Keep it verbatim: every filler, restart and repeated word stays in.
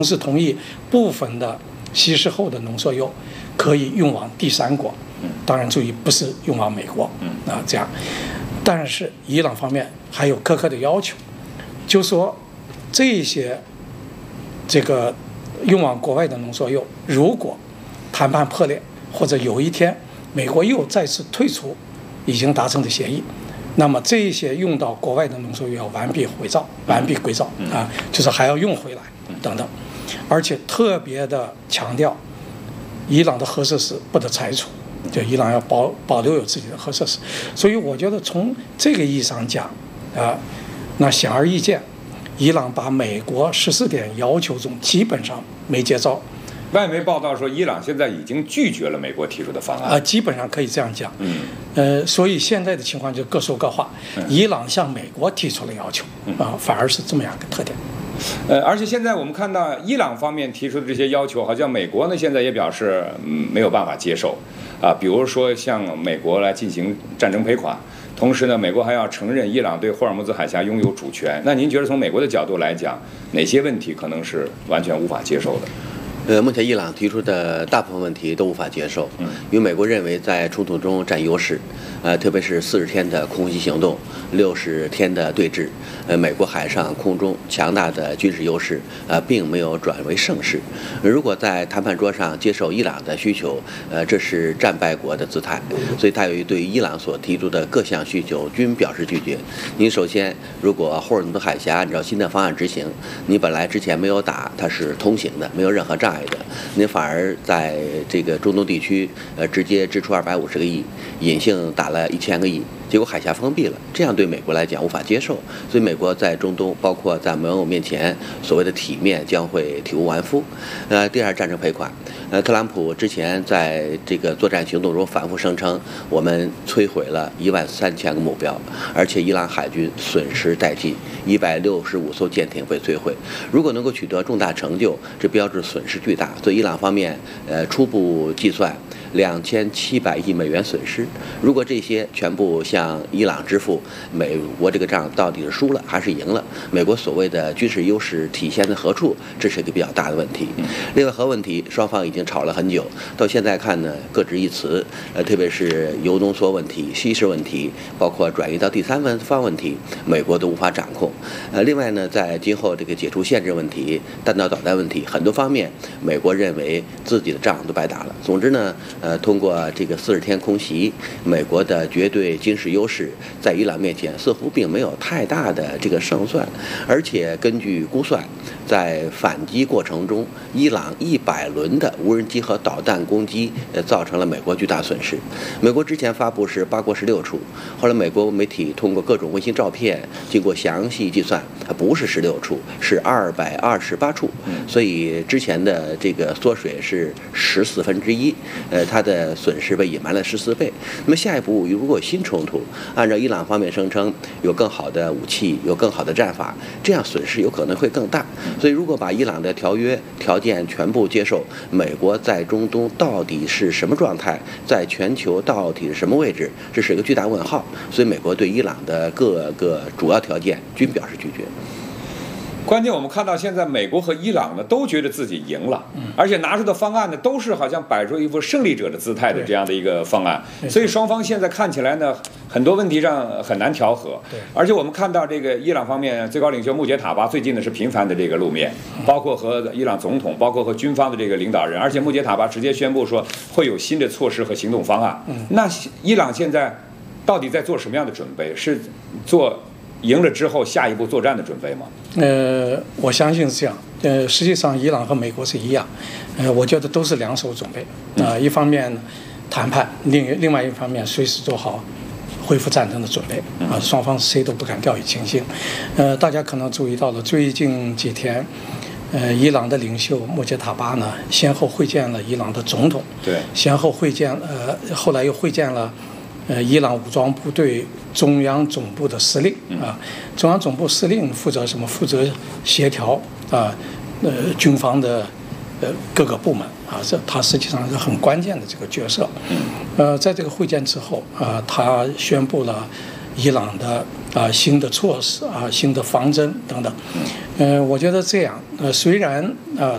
是同意部分的稀释后的浓缩铀可以运往第三国，当然注意不是运往美国啊这样。但是伊朗方面还有苛刻的要求，就说这些这个运往国外的浓缩铀，如果谈判破裂或者有一天美国又再次退出已经达成的协议，那么这些用到国外的浓缩铀要完璧归赵，完璧归赵啊，就是还要用回来等等。而且特别的强调，伊朗的核设施不得拆除，就伊朗要保保留有自己的核设施。所以我觉得从这个意义上讲，啊，那显而易见，伊朗把美国十四点要求中基本上没接招。 外媒报道说，伊朗现在已经拒绝了美国提出的方案。 啊、呃，基本上可以这样讲。 嗯。 呃，所以现在的情况就各说各话。嗯、伊朗向美国提出了要求，啊、呃，反而是这么样一个特点。 呃，而且现在我们看到伊朗方面提出的这些要求，好像美国呢现在也表示、嗯、没有办法接受啊。比如说向美国来进行战争赔款，同时呢，美国还要承认伊朗对霍尔木兹海峡拥有主权。那您觉得从美国的角度来讲，哪些问题可能是完全无法接受的？ 呃，目前伊朗提出的大部分问题都无法接受，嗯，因为美国认为在冲突中占优势，呃，特别是四十天的空袭行动，六十天的对峙，呃，美国海上空中强大的军事优势，呃，并没有转为胜势。如果在谈判桌上接受伊朗的需求，呃，这是战败国的姿态，所以他有对于伊朗所提出的各项需求均表示拒绝。你首先，如果霍尔木兹海峡按照新的方案执行，你本来之前没有打，它是通行的，没有任何障碍的，您反而在这个中东地区，呃，直接支出二百五十个亿，隐性打了一千个亿，结果海峡封闭了，这样对美国来讲无法接受，所以美国在中东，包括在盟友面前，所谓的体面将会体无完肤。呃，第二，战争赔款，呃，特朗普之前在这个作战行动中反复声称，我们摧毁了一万三千个目标，而且伊朗海军损失殆尽，一百六十五艘舰艇被摧毁。如果能够取得重大成就，这标志损失巨大。所以伊朗方面，呃，初步计算两千七百亿美元损失。如果这些全部向伊朗支付，美国这个仗到底是输了还是赢了？美国所谓的军事优势体现在何处？这是一个比较大的问题。另外核问题，双方已经吵了很久，到现在看呢，各执一词。呃，特别是铀浓缩问题、稀释问题，包括转移到第三方问题，美国都无法掌控。呃，另外呢，在今后这个解除限制问题、弹道导弹问题很多方面，美国认为自己的仗都白打了。总之呢，呃，通过这个四十天空袭，美国的绝对军事优势在伊朗面前似乎并没有太大的这个胜算，而且根据估算，在反击过程中，伊朗一百轮的无人机和导弹攻击，呃，造成了美国巨大损失。美国之前发布是八国十六处，后来美国媒体通过各种卫星照片，经过详细计算，它不是十六处，是二百二十八处，所以之前的这个缩水是十四分之一，呃，它的损失被隐瞒了十四倍。那么下一步如果有新冲突，按照伊朗方面声称有更好的武器，有更好的战法，这样损失有可能会更大。所以如果把伊朗的条约条件全部接受，美国在中东到底是什么状态，在全球到底是什么位置，这是一个巨大问号。所以美国对伊朗的各个主要条件均表示拒绝。 关键我们看到现在美国和伊朗呢都觉得自己赢了，而且拿出的方案呢都是好像摆出一副胜利者的姿态的这样的一个方案，所以双方现在看起来呢很多问题上很难调和。而且我们看到这个伊朗方面最高领袖穆杰塔巴最近呢是频繁的这个露面，包括和伊朗总统，包括和军方的这个领导人，而且穆杰塔巴直接宣布说会有新的措施和行动方案。那伊朗现在到底在做什么样的准备？是做赢了之后下一步作战的准备吗？ 呃，我相信是这样。呃，实际上伊朗和美国是一样，呃，我觉得都是两手准备啊、呃。一方面谈判，另另外一方面随时做好恢复战争的准备啊、呃。双方谁都不敢掉以轻心。呃，大家可能注意到了，最近几天，呃，伊朗的领袖穆杰塔巴呢，先后会见了伊朗的总统， 对， 先后会见呃，后来又会见了。呃，伊朗武装部队中央总部的司令啊，中央总部司令负责什么？负责协调啊，呃，军方的呃各个部门啊，这他实际上是很关键的这个角色。呃，在这个会见之后啊，他宣布了伊朗的啊新的措施啊、新的方针等等。呃，我觉得这样，呃，虽然啊